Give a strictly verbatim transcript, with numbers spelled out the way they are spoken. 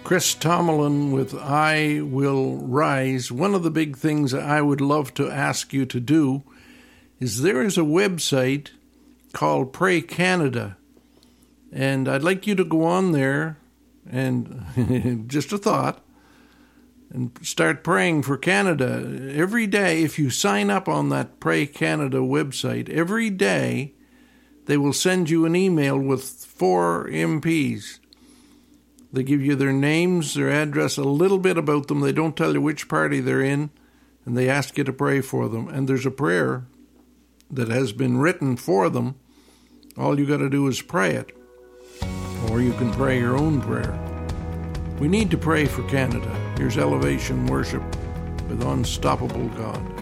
Chris Tomlin with I Will Rise. One of the big things I would love to ask you to do is there is a website called Pray Canada, and I'd like you to go on there and just a thought and start praying for Canada. Every day, if you sign up on that Pray Canada website, every day they will send you an email with four M Ps. They give you their names, their address, a little bit about them. They don't tell you which party they're in, and they ask you to pray for them. And there's a prayer that has been written for them. All you got to do is pray it. Or you can pray your own prayer. We need to pray for Canada. Here's Elevation Worship with Unstoppable God.